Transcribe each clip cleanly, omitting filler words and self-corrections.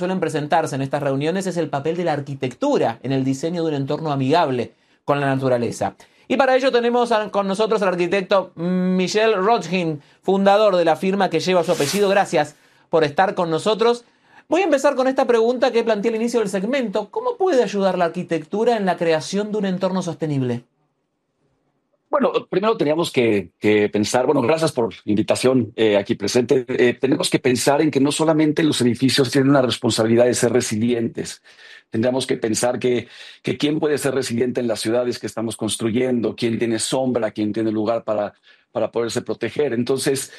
suelen presentarse en estas reuniones es el papel de la arquitectura en el diseño de un entorno amigable con la naturaleza. Y para ello tenemos con nosotros al arquitecto Michel Rotkin, fundador de la firma que lleva su apellido. Gracias por estar con nosotros. Voy a empezar con esta pregunta que planteé al inicio del segmento. ¿Cómo puede ayudar la arquitectura en la creación de un entorno sostenible? Bueno, primero teníamos que pensar, bueno, gracias por la invitación aquí presente. Tenemos que pensar en que no solamente los edificios tienen una responsabilidad de ser resilientes. Tendríamos que pensar que quién puede ser resiliente en las ciudades que estamos construyendo, quién tiene sombra, quién tiene lugar para poderse proteger. Entonces,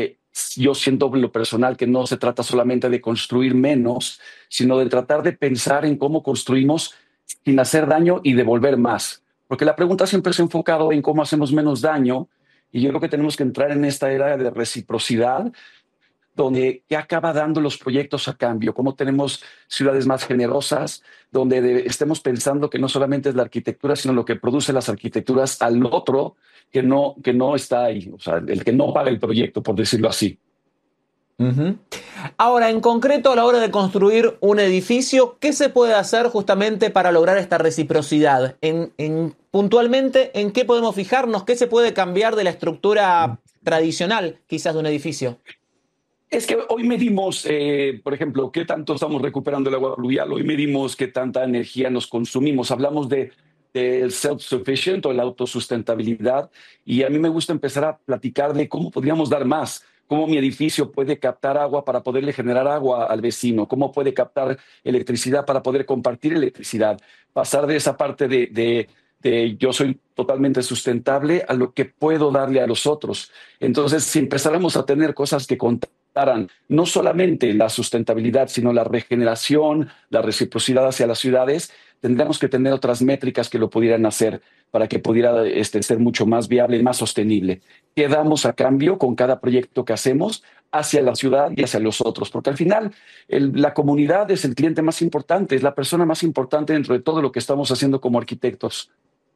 yo siento en lo personal que no se trata solamente de construir menos, sino de tratar de pensar en cómo construimos sin hacer daño y devolver más. Porque la pregunta siempre se ha enfocado en cómo hacemos menos daño, y yo creo que tenemos que entrar en esta era de reciprocidad, donde ¿qué acaba dando los proyectos a cambio? ¿Cómo tenemos ciudades más generosas, donde estemos pensando que no solamente es la arquitectura, sino lo que produce las arquitecturas al otro que no está ahí, o sea, el que no paga el proyecto, por decirlo así? Uh-huh. Ahora, en concreto, a la hora de construir un edificio, ¿qué se puede hacer justamente para lograr esta reciprocidad? Puntualmente, ¿en qué podemos fijarnos? ¿Qué se puede cambiar de la estructura tradicional, quizás, de un edificio? Es que hoy medimos, por ejemplo, qué tanto estamos recuperando el agua pluvial, hoy medimos qué tanta energía nos consumimos, hablamos de self-sufficient o la autosustentabilidad, y a mí me gusta empezar a platicar de cómo podríamos dar más, cómo mi edificio puede captar agua para poderle generar agua al vecino, cómo puede captar electricidad para poder compartir electricidad, pasar de esa parte de yo soy totalmente sustentable a lo que puedo darle a los otros. Entonces, si empezáramos a tener cosas que contaran no solamente la sustentabilidad, sino la regeneración, la reciprocidad hacia las ciudades, tendríamos que tener otras métricas que lo pudieran hacer para que pudiera ser mucho más viable y más sostenible. ¿Qué damos a cambio con cada proyecto que hacemos hacia la ciudad y hacia los otros? Porque al final la comunidad es el cliente más importante, es la persona más importante dentro de todo lo que estamos haciendo como arquitectos.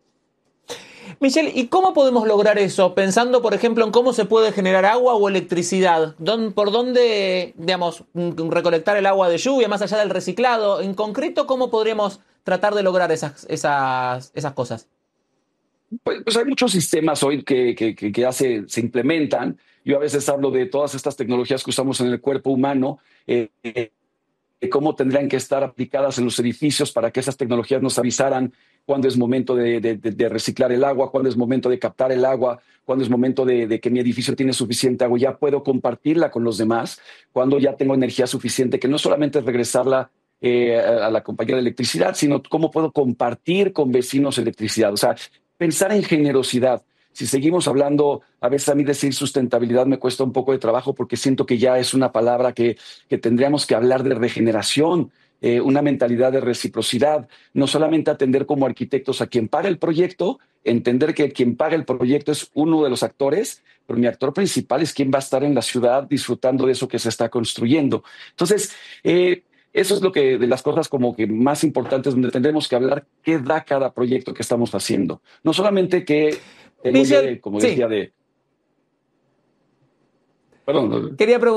Michel, ¿y cómo podemos lograr eso? Pensando, por ejemplo, en cómo se puede generar agua o electricidad. ¿Por dónde, digamos, recolectar el agua de lluvia, más allá del reciclado? En concreto, ¿cómo podríamos tratar de lograr esas cosas? Pues hay muchos sistemas hoy que ya se implementan. Yo a veces hablo de todas estas tecnologías que usamos en el cuerpo humano, cómo tendrían que estar aplicadas en los edificios para que esas tecnologías nos avisaran cuándo es momento de reciclar el agua, cuándo es momento de captar el agua, cuándo es momento de que mi edificio tiene suficiente agua, ya puedo compartirla con los demás, cuando ya tengo energía suficiente, que no solamente es regresarla a la compañía de electricidad, sino cómo puedo compartir con vecinos electricidad. O sea, pensar en generosidad. Si seguimos hablando, a veces a mí decir sustentabilidad me cuesta un poco de trabajo porque siento que ya es una palabra que tendríamos que hablar de regeneración, una mentalidad de reciprocidad, no solamente atender como arquitectos a quien paga el proyecto, entender que quien paga el proyecto es uno de los actores, pero mi actor principal es quien va a estar en la ciudad disfrutando de eso que se está construyendo. Entonces, eso es lo que de las cosas como que más importantes donde tendremos que hablar qué da cada proyecto que estamos haciendo. No solamente que Michel, como decía, sí. Perdón.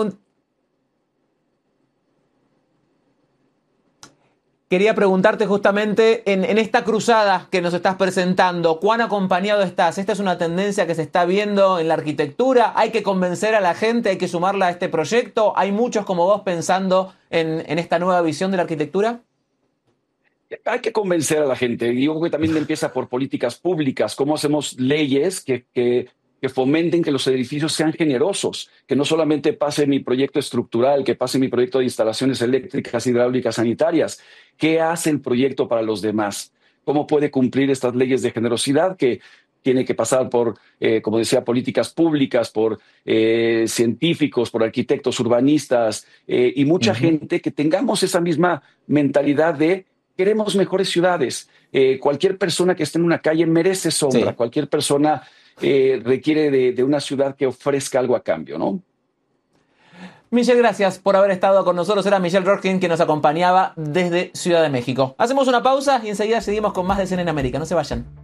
Quería preguntarte justamente en esta cruzada que nos estás presentando, ¿cuán acompañado estás? ¿Esta es una tendencia que se está viendo en la arquitectura? ¿Hay que convencer a la gente? ¿Hay que sumarla a este proyecto? ¿Hay muchos como vos pensando en esta nueva visión de la arquitectura? Hay que convencer a la gente. Yo creo que también empieza por políticas públicas. ¿Cómo hacemos leyes que fomenten que los edificios sean generosos? Que no solamente pase mi proyecto estructural, que pase mi proyecto de instalaciones eléctricas, hidráulicas, sanitarias. ¿Qué hace el proyecto para los demás? ¿Cómo puede cumplir estas leyes de generosidad que tiene que pasar por, como decía, políticas públicas, por científicos, por arquitectos, urbanistas y mucha gente que tengamos esa misma mentalidad de queremos mejores ciudades. Cualquier persona que esté en una calle merece sombra. Sí. Cualquier persona requiere de una ciudad que ofrezca algo a cambio, ¿no? Michel, gracias por haber estado con nosotros. Era Michel Rotkin que nos acompañaba desde Ciudad de México. Hacemos una pausa y enseguida seguimos con más de CNN América. No se vayan.